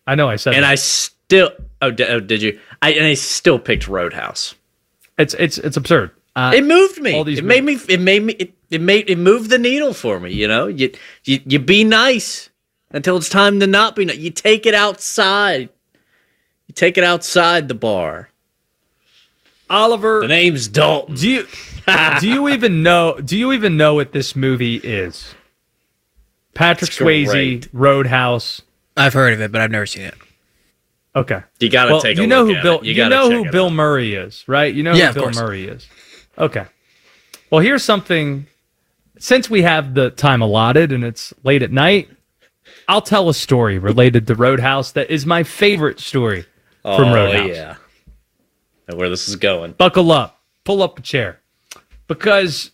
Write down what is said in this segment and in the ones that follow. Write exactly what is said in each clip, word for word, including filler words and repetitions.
I know I said and that. I still. Oh, d- oh, did you? I and I still picked Roadhouse. It's it's it's absurd. Uh, it moved me. all these It made me. It made me. It, it made it moved the needle for me. You know, you you you be nice until it's time to not be nice. You take it outside. You take it outside the bar. Oliver, the name's Dalton. Do you do you even know? Do you even know what this movie is? Patrick Swayze, Roadhouse. I've heard of it, but I've never seen it. Okay, you gotta well, take a you know look who at Bill. it. You, you know who it Bill out. Murray is, right? You know yeah, who Bill course. Murray is. Okay. Well, here's something. Since we have the time allotted and it's late at night, I'll tell a story related to Roadhouse that is my favorite story oh, from Roadhouse. Oh yeah, and where this is going. Buckle up. Pull up a chair. Because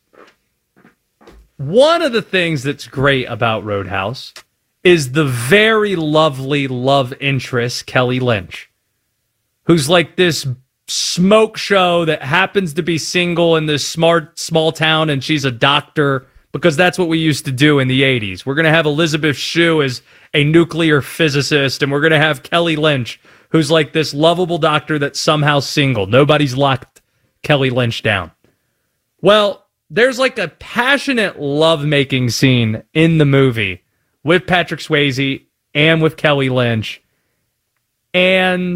one of the things that's great about Roadhouse is the very lovely love interest, Kelly Lynch, who's like this smoke show that happens to be single in this smart small town, and she's a doctor because that's what we used to do in the eighties. We're going to have Elizabeth Shue as a nuclear physicist, and we're going to have Kelly Lynch, who's like this lovable doctor that's somehow single. Nobody's locked Kelly Lynch down. Well, there's like a passionate lovemaking scene in the movie with Patrick Swayze and with Kelly Lynch. And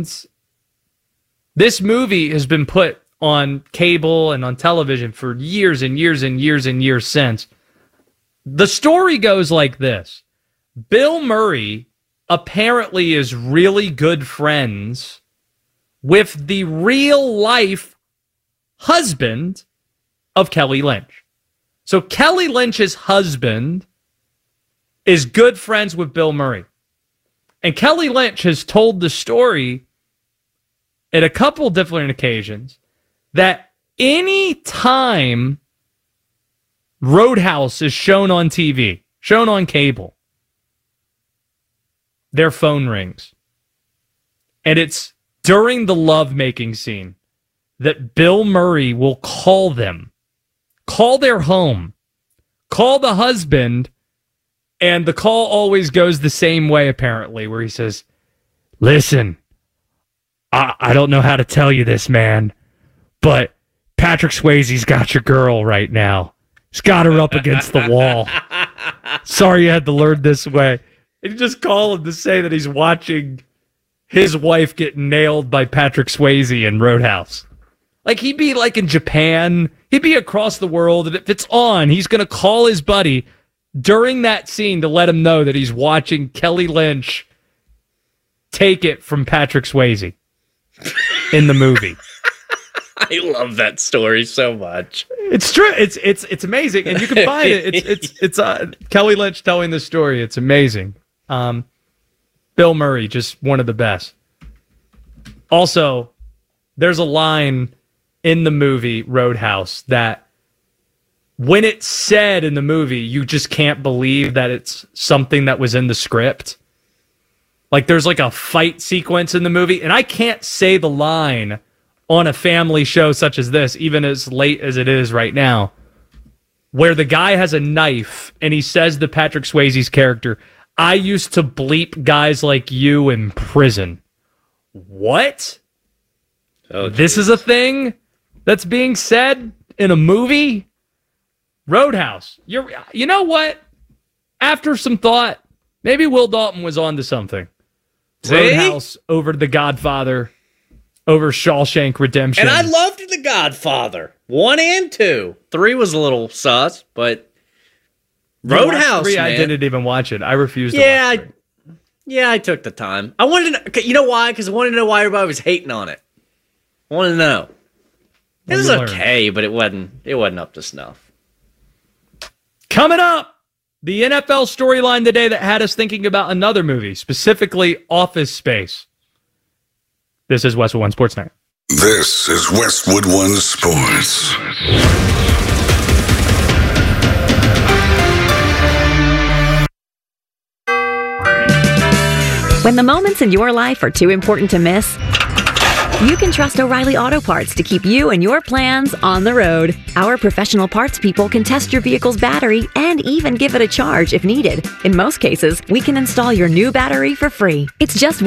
this movie has been put on cable and on television for years and years and years and years since. The story goes like this. Bill Murray apparently is really good friends with the real life husband of Kelly Lynch. So Kelly Lynch's husband is good friends with Bill Murray. And Kelly Lynch has told the story at a couple different occasions that any time Roadhouse is shown on T V, shown on cable, their phone rings. And it's during the lovemaking scene that Bill Murray will call them, call their home, call the husband, and the call always goes the same way, apparently, where he says, listen, I, I don't know how to tell you this, man, but Patrick Swayze's got your girl right now. He's got her up against the wall. Sorry you had to learn this way. And you just call him to say that he's watching his wife get nailed by Patrick Swayze in Roadhouse. Like, he'd be like in Japan. He'd be across the world. And if it's on, he's going to call his buddy during that scene to let him know that he's watching Kelly Lynch take it from Patrick Swayze in the movie. I love that story so much. It's true. It's it's it's amazing, and you can find it. It's it's it's uh, Kelly Lynch telling the story. It's amazing. Um, Bill Murray, just one of the best. Also, there's a line in the movie Roadhouse that, when it's said in the movie, you just can't believe that it's something that was in the script. Like, there's like a fight sequence in the movie, and I can't say the line on a family show such as this, even as late as it is right now, where the guy has a knife and he says to Patrick Swayze's character, I used to bleep guys like you in prison. What? Oh, this is a thing that's being said in a movie? Roadhouse. You're, you know what? After some thought, maybe Will Dalton was onto something. See? Roadhouse over The Godfather, over Shawshank Redemption. And I loved The Godfather. One and two. Three was a little sus, but Roadhouse, three, man. I didn't even watch it. I refused to yeah, watch I, it. yeah, I took the time. I wanted to know, okay, you know why? Because I wanted to know why everybody was hating on it. I wanted to know. It Well, was you learned. okay, but it wasn't. It wasn't up to snuff. Coming up, the N F L storyline today that had us thinking about another movie, specifically Office Space. This is Westwood One Sports Night. This is Westwood One Sports. When the moments in your life are too important to miss, you can trust O'Reilly Auto Parts to keep you and your plans on the road. Our professional parts people can test your vehicle's battery and even give it a charge if needed. In most cases, we can install your new battery for free. It's just